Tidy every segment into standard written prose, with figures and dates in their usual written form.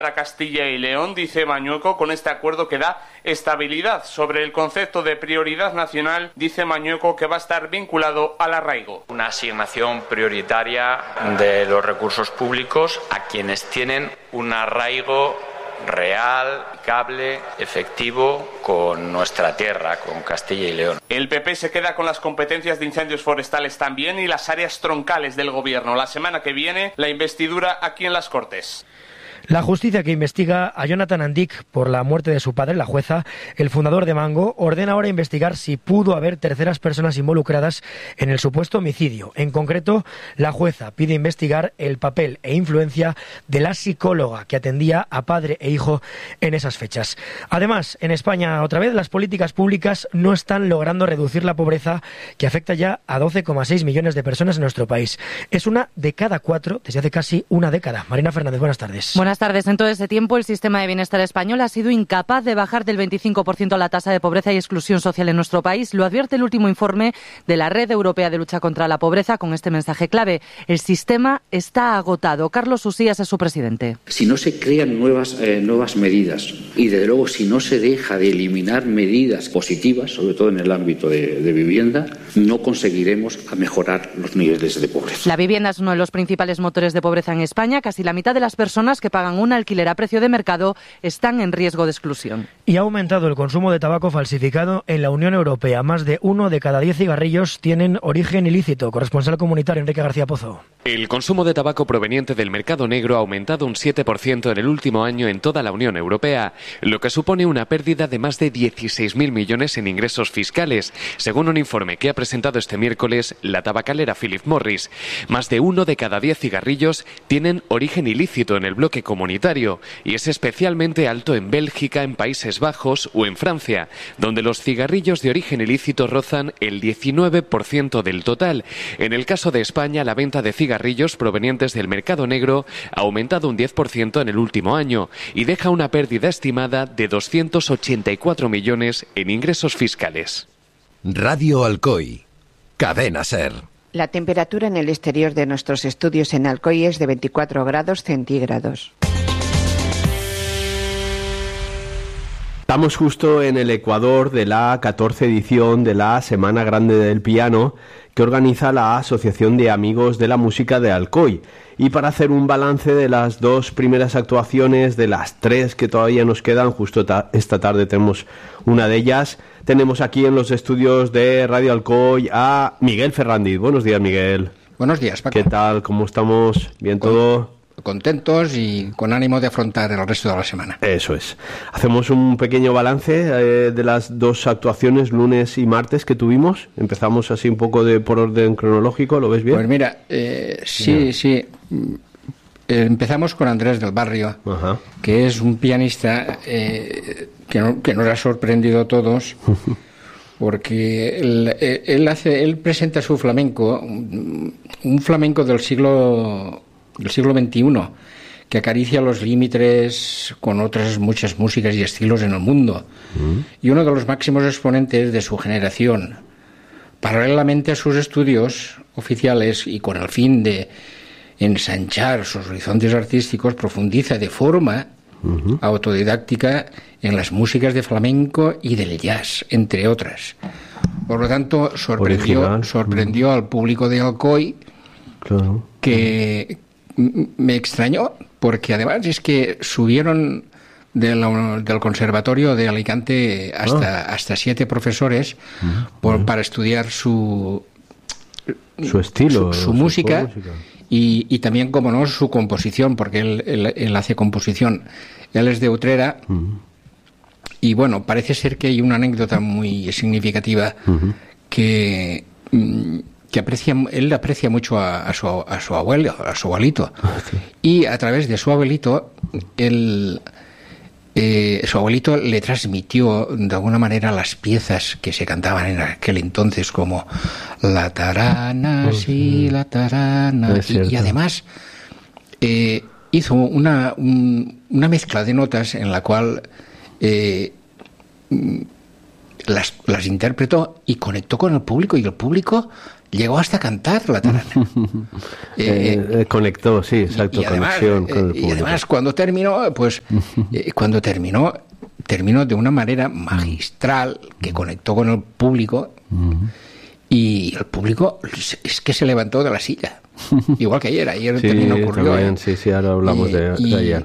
Para Castilla y León, dice Mañueco, con este acuerdo que da estabilidad. Sobre el concepto de prioridad nacional, dice Mañueco que va a estar vinculado al arraigo. Una asignación prioritaria de los recursos públicos a quienes tienen un arraigo real, cable, efectivo con nuestra tierra, con Castilla y León. El PP se queda con las competencias de incendios forestales también y las áreas troncales del gobierno. La semana que viene, la investidura aquí en las Cortes. La justicia que investiga a Jonathan Andic por la muerte de su padre, la jueza, el fundador de Mango, ordena ahora investigar si pudo haber terceras personas involucradas en el supuesto homicidio. En concreto, la jueza pide investigar el papel e influencia de la psicóloga que atendía a padre e hijo en esas fechas. Además, en España, otra vez, las políticas públicas no están logrando reducir la pobreza que afecta ya a 12,6 millones de personas en nuestro país. Es una de cada 4 desde hace casi una década. Marina Fernández, buenas tardes. Buenas tardes. En todo ese tiempo, el sistema de bienestar español ha sido incapaz de bajar del 25% la tasa de pobreza y exclusión social en nuestro país. Lo advierte el último informe de la Red Europea de Lucha contra la Pobreza con este mensaje clave. El sistema está agotado. Carlos Usías es su presidente. Si no se crean nuevas medidas y, desde luego, si no se deja de eliminar medidas positivas, sobre todo en el ámbito de vivienda, no conseguiremos mejorar los niveles de pobreza. La vivienda es uno de los principales motores de pobreza en España. Casi la mitad de las personas que pagan un alquiler a precio de mercado están en riesgo de exclusión. Y ha aumentado el consumo de tabaco falsificado en la Unión Europea. Más de 1 de cada 10 cigarrillos tienen origen ilícito. Corresponsal comunitario Enrique García Pozo. El consumo de tabaco proveniente del mercado negro ha aumentado un 7% en el último año en toda la Unión Europea, lo que supone una pérdida de más de 16.000 millones en ingresos fiscales, según un informe que ha presentado este miércoles la tabacalera Philip Morris. Más de 1 de cada 10 cigarrillos tienen origen ilícito en el bloque comunitario y es especialmente alto en Bélgica, en Países Bajos o en Francia, donde los cigarrillos de origen ilícito rozan el 19% del total. En el caso de España, la venta de cigarrillos provenientes del mercado negro ha aumentado un 10% en el último año y deja una pérdida estimada de 284 millones en ingresos fiscales. Radio Alcoy, Cadena SER. La temperatura en el exterior de nuestros estudios en Alcoy es de 24 grados centígrados. Estamos justo en el ecuador de la 14ª edición de la Semana Grande del Piano que organiza la Asociación de Amigos de la Música de Alcoy. Y para hacer un balance de las 2 primeras actuaciones, de las 3 que todavía nos quedan, justo esta tarde tenemos una de ellas, tenemos aquí en los estudios de Radio Alcoy a Miguel Ferrandiz. Buenos días, Miguel. Buenos días, Paco. ¿Qué tal? ¿Cómo estamos? ¿Bien todo? Contentos y con ánimo de afrontar el resto de la semana. Eso es. Hacemos un pequeño balance de las 2 actuaciones, lunes y martes, que tuvimos. Empezamos así un poco por orden cronológico, ¿lo ves bien? Pues mira, sí. Empezamos con Andrés del Barrio, Ajá. Que es un pianista que nos ha sorprendido a todos, porque él presenta su flamenco, un flamenco del siglo XXI, que acaricia los límites con otras muchas músicas y estilos en el mundo. Y uno de los máximos exponentes de su generación. Paralelamente a sus estudios oficiales y con el fin de ensanchar sus horizontes artísticos, profundiza de forma autodidáctica en las músicas de flamenco y del jazz, entre otras. Por lo tanto, sorprendió al público de Alcoy, claro, que me extrañó, porque además es que subieron del Conservatorio de Alicante hasta 7 profesores para estudiar su estilo, su música. Y también, como no, su composición, porque él hace composición. Él es de Utrera. Y bueno, parece ser que hay una anécdota muy significativa que él aprecia mucho a su abuelo, a su abuelito. Y a través de su abuelito, su abuelito le transmitió de alguna manera las piezas que se cantaban en aquel entonces, como la tarana, sí, la tarana. Y además hizo una mezcla de notas en la cual las interpretó y conectó con el público, y el público llegó hasta cantar la tarana. Conectó, sí, exacto, y además, conexión con el público. Y además cuando terminó, pues terminó de una manera magistral, que conectó con el público, y el público es que se levantó de la silla. Igual que ayer Sí, también ocurrió. también, sí, ahora hablamos de ayer.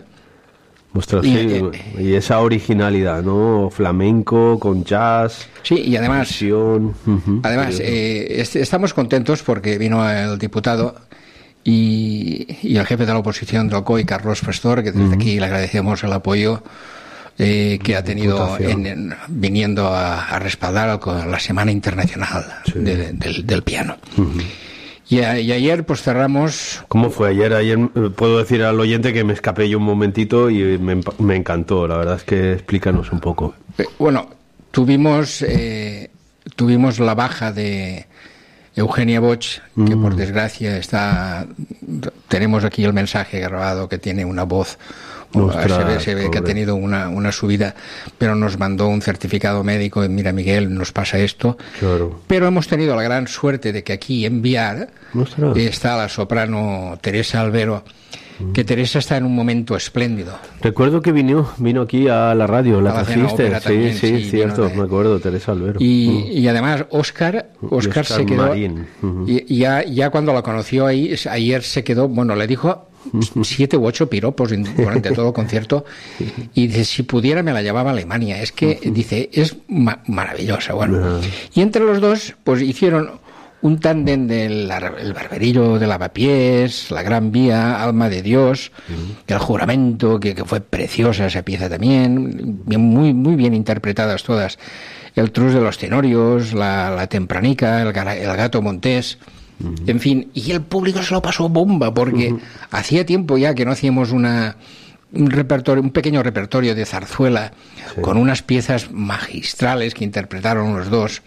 Y esa originalidad, ¿no? Flamenco con jazz. Sí, y además, fusión. Estamos contentos porque vino el diputado y el jefe de la oposición de Alcoy, Carlos Pastor, que desde aquí le agradecemos el apoyo que ha tenido viniendo a respaldar la Semana Internacional del Piano. Y ayer pues cerramos... ¿Cómo fue ayer? Ayer puedo decir al oyente que me escapé yo un momentito y me encantó. La verdad es que explícanos un poco. Bueno, tuvimos la baja de Eugenia Bosch, que por desgracia tenemos aquí el mensaje grabado, que tiene una voz... se ve que ha tenido una subida, pero nos mandó un certificado médico de, mira Miguel, nos pasa esto. Claro. Pero hemos tenido la gran suerte de que aquí en Biar está la soprano Teresa Albero, que Teresa está en un momento espléndido. Recuerdo que vino aquí a la radio, la trajiste. Sí, cierto, me acuerdo, Teresa Albero. Y además Óscar se quedó, y ya cuando la conoció ayer se quedó, le dijo 7 u 8 piropos durante todo el concierto, y dice, si pudiera me la llevaba a Alemania. Es que dice, es maravillosa. Y entre los dos pues hicieron un tándem del el Barberillo de Lavapiés, La Gran Vía, Alma de Dios, El Juramento, que fue preciosa esa pieza también, muy, muy bien interpretadas todas. El Trus de los Tenorios, la Tempranica, el Gato Montés. En fin, y el público se lo pasó bomba, porque hacía tiempo ya que no hacíamos un pequeño repertorio de zarzuela con unas piezas magistrales que interpretaron los dos.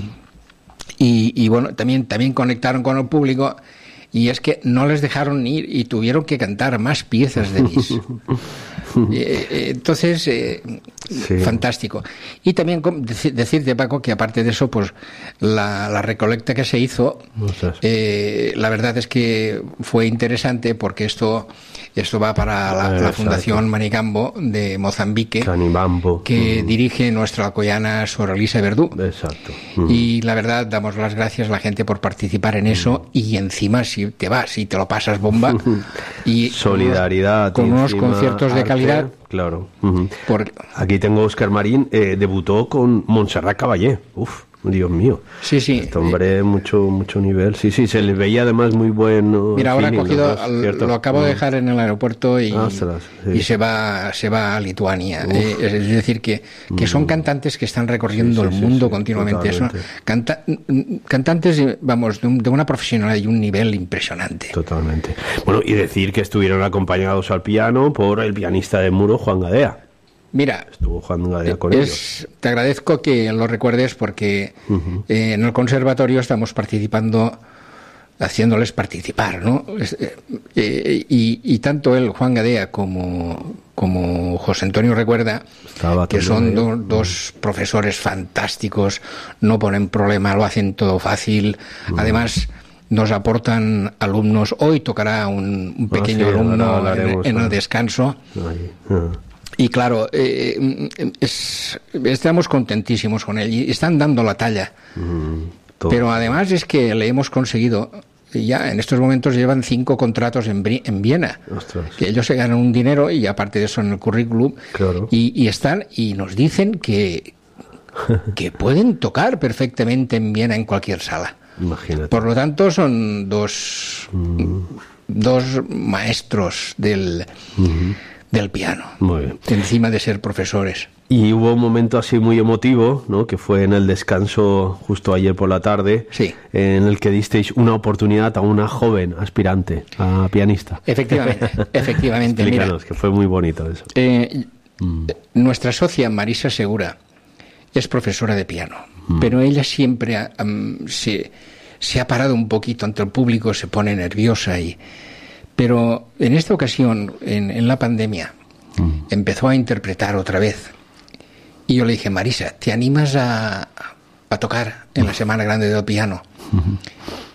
Y bueno, también conectaron con el público, y es que no les dejaron ir y tuvieron que cantar más piezas de Bis. Entonces, fantástico. Y también decirte, Paco, que aparte de eso, pues la recolecta que se hizo, la verdad es que fue interesante, porque esto va para la Fundación Manicambo de Mozambique, que dirige nuestra alcoyana Sor Elisa Verdú. Exacto. Y la verdad, damos las gracias a la gente por participar en eso, y encima si te vas y te lo pasas bomba, y solidaridad con unos conciertos de calidad. Claro. Aquí tengo Óscar Marín, debutó con Montserrat Caballé. Dios mío. Sí. Este hombre, mucho nivel. Sí, se le veía además muy bueno. Mira, ahora ha cogido, lo acabo de dejar en el aeropuerto y se va a Lituania. Es decir, que son cantantes que están recorriendo el mundo continuamente. Son cantantes, vamos, de una profesionalidad y un nivel impresionante. Totalmente. Bueno, y decir que estuvieron acompañados al piano por el pianista de Muro, Juan Gadea. Mira, estuvo Juan Gadea con ellos. Te agradezco que lo recuerdes, porque en el conservatorio estamos participando, haciéndoles participar, ¿no? Y tanto él, Juan Gadea, como José Antonio Recuerda, que son dos profesores fantásticos, no ponen problema, lo hacen todo fácil. Además, nos aportan alumnos. Hoy tocará un pequeño alumno en el descanso. Y claro, estamos contentísimos con él y están dando la talla. Pero además es que le hemos conseguido, ya en estos momentos llevan 5 contratos en Viena. Ostras. Que ellos se ganan un dinero, y aparte de eso en el currículum, y están, y nos dicen que pueden tocar perfectamente en Viena en cualquier sala. Imagínate. Por lo tanto, son dos maestros del piano, muy bien, encima de ser profesores. Y hubo un momento así muy emotivo, ¿no?, que fue en el descanso justo ayer por la tarde, en el que disteis una oportunidad a una joven aspirante a pianista. Efectivamente. Explícanos, que fue muy bonito eso. Nuestra socia Marisa Segura es profesora de piano, pero ella siempre se ha parado un poquito ante el público, se pone nerviosa, pero en esta ocasión, en la pandemia, empezó a interpretar otra vez. Y yo le dije, Marisa, ¿te animas a tocar en la Semana Grande del Piano?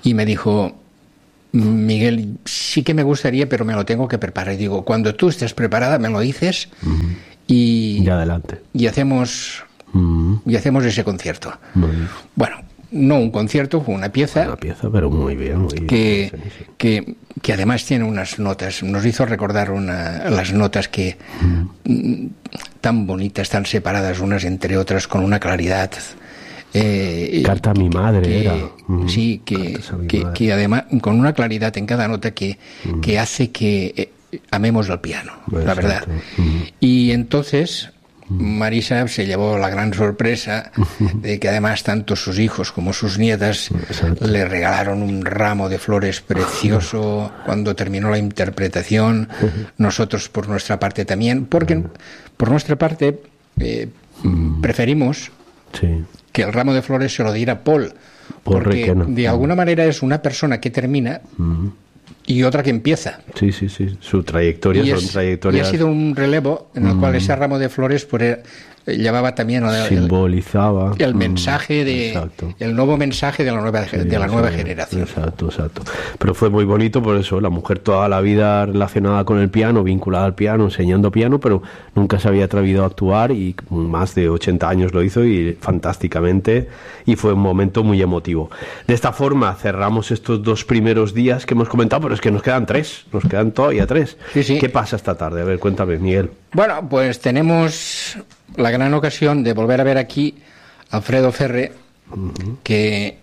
y me dijo: Miguel, sí que me gustaría, pero me lo tengo que preparar. Y digo, cuando tú estés preparada me lo dices y adelante. Y hacemos ese concierto. Bueno, no un concierto, fue una pieza. Pero muy bien. Que además tiene unas notas, nos hizo recordar las notas que tan bonitas, tan separadas unas entre otras, con una claridad. Carta a mi madre era. Sí, que además con una claridad en cada nota que hace que amemos el piano, la verdad. Y entonces Marisa se llevó la gran sorpresa de que además tanto sus hijos como sus nietas le regalaron un ramo de flores precioso cuando terminó la interpretación. Nosotros por nuestra parte también, porque por nuestra parte preferimos que el ramo de flores se lo diera Paul, porque de alguna manera es una persona que termina y otra que empieza. Sí. Su trayectoria son trayectorias. Y ha sido un relevo en el cual ese ramo de flores llevaba también simbolizaba el mensaje el nuevo mensaje de la nueva generación. Exacto. Pero fue muy bonito por eso, la mujer toda la vida relacionada con el piano, vinculada al piano, enseñando piano, pero nunca se había atrevido a actuar y más de 80 años lo hizo y fantásticamente, y fue un momento muy emotivo. De esta forma cerramos estos 2 primeros días que hemos comentado, pero es que nos quedan todavía 3. Sí. ¿Qué pasa esta tarde? A ver, cuéntame, Miguel. Bueno, pues tenemos la gran ocasión de volver a ver aquí a Alfredo Ferre, que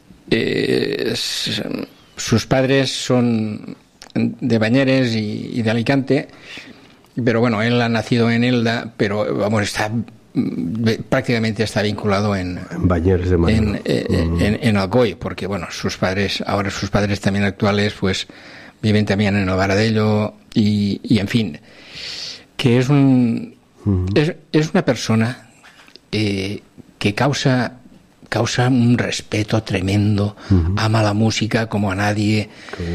sus padres son de Bañeres y de Alicante, pero bueno, él ha nacido en Elda, pero vamos, prácticamente está vinculado en Bañeres de Mar, en Alcoy, porque bueno, sus padres también actuales, pues viven también en el Varadillo y en fin, que es una persona que causa un respeto tremendo, ama la música como a nadie,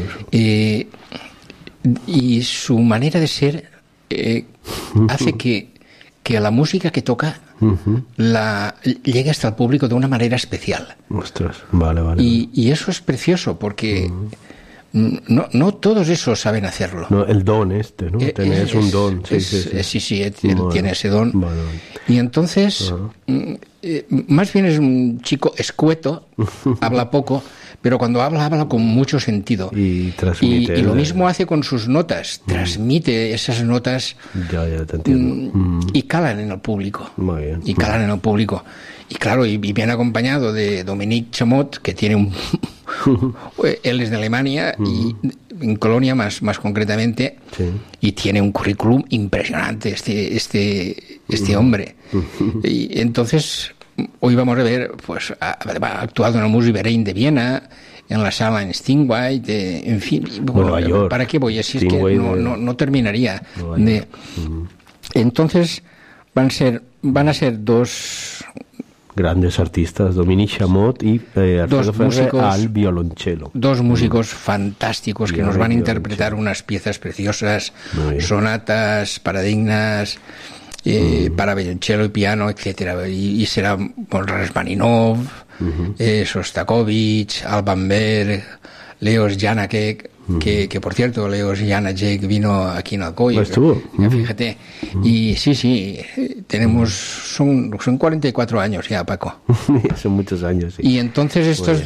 y su manera de ser hace que la música que toca llegue hasta el público de una manera especial. Ostras, vale. Y eso es precioso, porque no todos esos saben hacerlo. No, el don ¿no? Tenés un don. Sí, él tiene ese don. Vale. Y entonces, más bien es un chico escueto, habla poco, pero cuando habla con mucho sentido. Y transmite. Y lo mismo hace con sus notas, transmite esas notas. Ya te entiendo. Y calan en el público. Muy bien. Y calan en el público. Y claro, y bien acompañado de Dominique Chamot, que tiene él es de Alemania, y en Colonia más concretamente, y tiene un currículum impresionante este hombre. Y entonces hoy vamos a ver, pues ha actuado en el Musikverein de Viena, en la sala en Stingway, en fin, Nueva York. ¿Para qué voy? Así es que no terminaría. Entonces van a ser 2 grandes artistas, Dominique Chamot y Alfredo Ferre al violonchelo. 2 músicos fantásticos que nos van a interpretar unas piezas preciosas, sonatas, paradigmas, para violonchelo y piano, etcétera. Y será Rachmaninoff, Shostakovich, Alban Berg, Leos Janáček, que por cierto, Leos Janáček vino aquí en Alcoy. Fíjate. Y sí, tenemos, son 44 años ya, Paco. Son muchos años, sí. Y entonces estos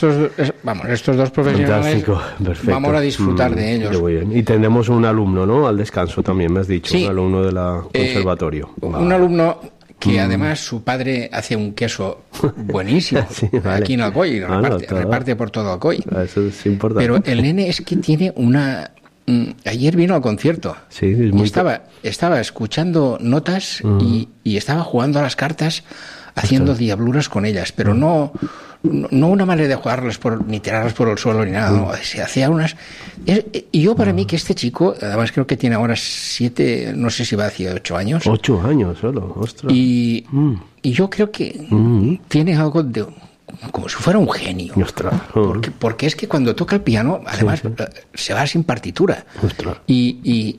dos profesionales vamos a disfrutar de ellos. Muy bien. Y tenemos un alumno, ¿no? Al descanso también, me has dicho, sí. Un alumno del conservatorio. Un alumno que además su padre hace un queso buenísimo aquí en Alcoy, reparte por todo Alcoy. Eso es importante. Pero el nene es que tiene una... Ayer vino al concierto y estaba escuchando notas y estaba jugando a las cartas, haciendo diabluras con ellas, pero no una manera de jugarlas ni tirarlas por el suelo ni nada, no, se hacía unas... Y yo para mí que este chico, además creo que tiene ahora 7, no sé si va hacia 8 años. 8 años solo, ostras. Y yo creo que tiene algo de... como si fuera un genio. Ostras. Porque es que cuando toca el piano, además, se va sin partitura. Ostras. Y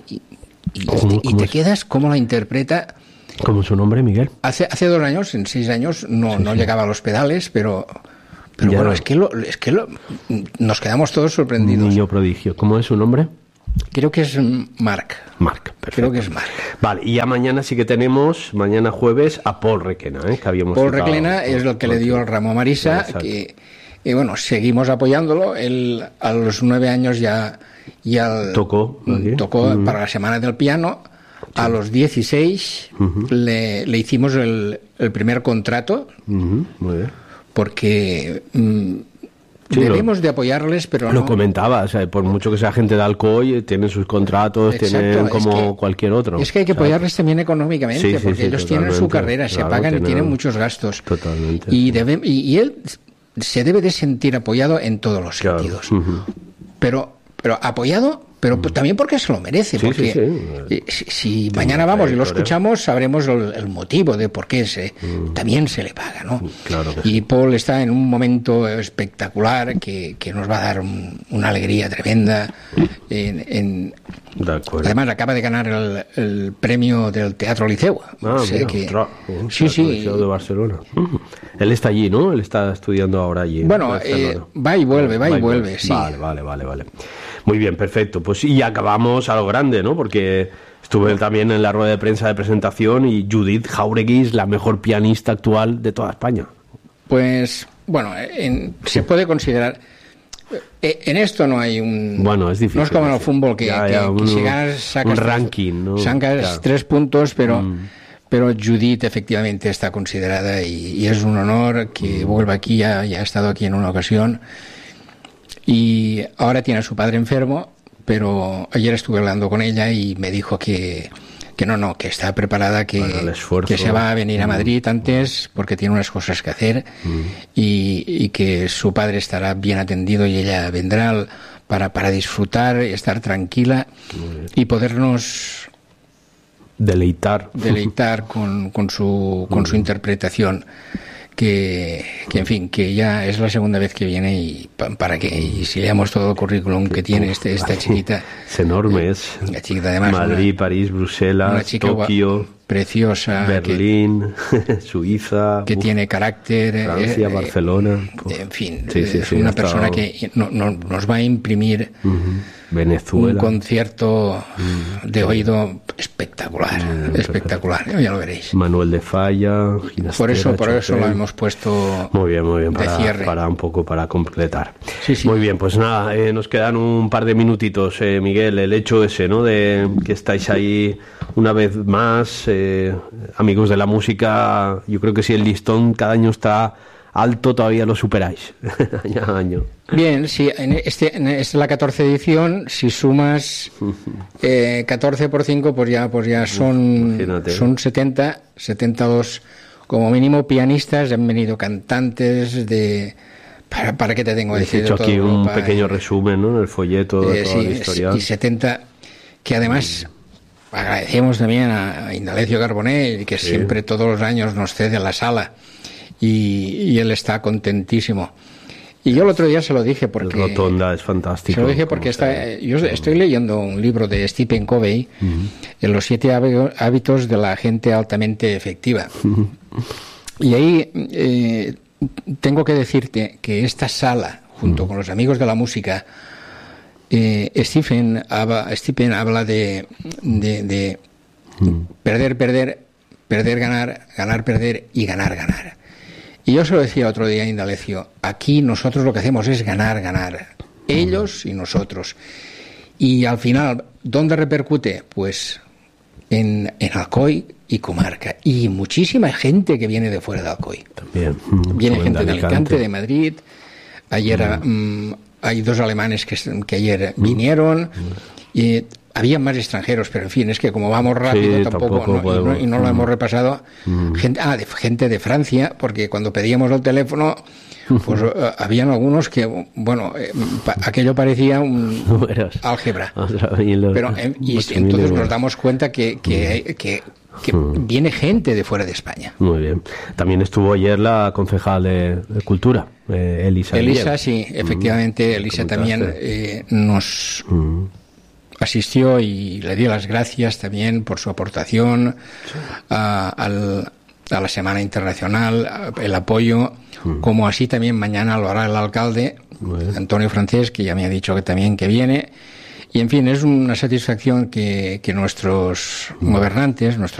te quedas como la interpreta. ¿Cómo es su nombre, Miguel? Hace 2 años, en 6 años, no llegaba a los pedales, pero Pero bueno, es que nos quedamos todos sorprendidos. Un niño prodigio. ¿Cómo es su nombre? Creo que es Marc. Perfecto. Creo que es Marc. Vale, y ya mañana sí que tenemos, mañana jueves, a Paul Requena, que habíamos Paul citado. Requena es el que le dio el ramo a Marisa, y bueno, seguimos apoyándolo. Él a los 9 años ya tocó para la Semana del Piano. A los 16 le hicimos el primer contrato, muy bien. porque debemos de apoyarles, pero lo comentaba, o sea, por mucho que sea gente de Alcoy, tienen sus contratos, tienen como cualquier otro. Es que hay que apoyarles también económicamente, porque ellos tienen su carrera, se pagan y tienen muchos gastos. Totalmente. Y él se debe de sentir apoyado en todos los sentidos. Pero apoyado, pero también porque se lo merece, porque si mañana vamos y lo escuchamos, sabremos el motivo de por qué también se le paga, ¿no? Claro que y Paul está en un momento espectacular que nos va a dar una alegría tremenda. Además acaba de ganar el premio del Teatro Liceu. Liceu de Barcelona. Él está allí, ¿no? Él está estudiando ahora allí. Bueno, va y vuelve, sí. Vale. Muy bien, perfecto. Pues y acabamos a lo grande, ¿no? Porque estuve también en la rueda de prensa de presentación y Judith Jauregui es la mejor pianista actual de toda España. Pues, bueno, se puede considerar... En esto no hay un... Bueno, es difícil. No es como en el fútbol que si ganas sacas un ranking, ¿no? Sacas 3 puntos, pero Judith efectivamente está considerada y es un honor que vuelva aquí, ya ha estado aquí en una ocasión. Y ahora tiene a su padre enfermo, pero ayer estuve hablando con ella y me dijo que que está preparada, que se va a venir a Madrid antes porque tiene unas cosas que hacer y que su padre estará bien atendido y ella vendrá para disfrutar, estar tranquila y podernos deleitar con su interpretación. Que en fin, que ya es la segunda vez que viene y si leamos todo el currículum que tiene esta chiquita. Es enorme, es la chiquita además, Madrid, París, Bruselas, Tokio, preciosa, Berlín, Suiza, que tiene carácter, Francia, Barcelona, en fin, es una persona que nos va a imprimir Venezuela, un concierto de oído espectacular, ya lo veréis. Manuel de Falla, Ginastera, por eso lo hemos puesto muy bien para un poco para completar. Sí. Muy bien, pues nada, nos quedan un par de minutitos, Miguel, el hecho ese, ¿no? De que estáis ahí una vez más, amigos de la música. Yo creo que si el listón cada año está alto, todavía lo superáis año a año. Bien, sí, esta es la 14 edición. Si sumas 14 por 5, pues ya son 72 como mínimo pianistas. Han venido cantantes ¿para qué te tengo que decir? He hecho aquí un pequeño resumen, ¿no? En el folleto de toda la historia. Y 70, que además agradecemos también a Indalecio Carbonell, que siempre todos los años nos cede la sala. Y él está contentísimo. Y yo el otro día se lo dije porque... Rotonda es fantástico. Se lo dije porque yo estoy leyendo un libro de Stephen Covey, en los 7 hábitos de la gente altamente efectiva. Y ahí tengo que decirte que esta sala, junto con los amigos de la música, Stephen habla de perder, ganar, perder y ganar. Y yo se lo decía otro día a Indalecio, aquí nosotros lo que hacemos es ganar, ellos y nosotros. Y al final, ¿dónde repercute? Pues en Alcoy y comarca. Y muchísima gente que viene de fuera de Alcoy. También. Viene gente de Alicante, de Madrid. Ayer hay 2 alemanes que ayer vinieron. Y había más extranjeros, pero en fin, es que como vamos rápido tampoco y no lo hemos repasado. Gente de Francia, porque cuando pedíamos el teléfono, pues habían algunos que, aquello parecía un álgebra. Pero entonces nos damos cuenta que viene gente de fuera de España. Muy bien. También estuvo ayer la concejal de Cultura, Elisa, sí, efectivamente. Elisa también nos... asistió y le dio las gracias también por su aportación al a la Semana Internacional, el apoyo, como así también mañana lo hará el alcalde, Antonio Francés, que ya me ha dicho que también que viene. Y en fin, es una satisfacción que nuestros gobernantes, nuestros